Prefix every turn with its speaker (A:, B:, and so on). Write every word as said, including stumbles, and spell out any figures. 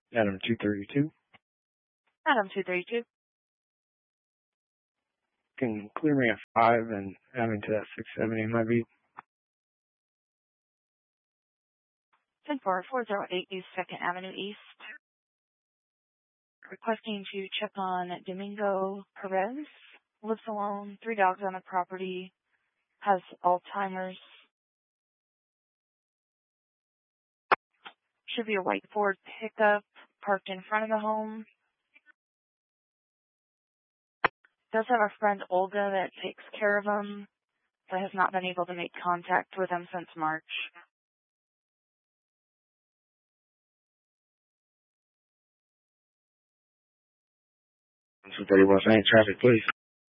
A: Adam two thirty-two.
B: Adam two thirty-two.
A: Can clear me a five and add me to that six seventy in my beat.
B: ten four four zero eight East second Avenue East. Requesting to check on Domingo Perez. Lives alone, three dogs on the property, has Alzheimer's. Should be a white Ford pickup parked in front of the home. Does have a friend Olga that takes care of him, but has not been able to make contact with him since March.
A: So thirty-one Saint traffic, please.